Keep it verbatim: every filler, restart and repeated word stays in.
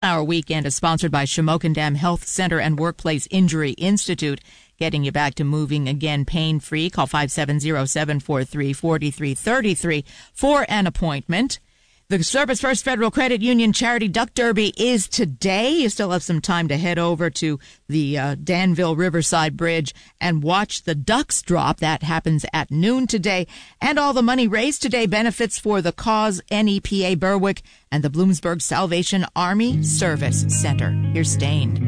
Our weekend is sponsored by Shamokin Dam Health Center and Workplace Injury Institute, getting you back to moving again pain-free. Call five seven zero, seven four three, four three three three for an appointment. The Service First Federal Credit Union Charity Duck Derby is today. You still have some time to head over to the uh, Danville Riverside Bridge and watch the ducks drop. That happens at noon today. And all the money raised today benefits for the Cause N E P A Berwick and the Bloomsburg Salvation Army Service Center. Here's Stained.